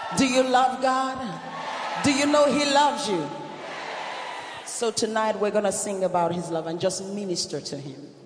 Do you love God? Do you know He loves you? So tonight we're going to sing about His love and just minister to Him.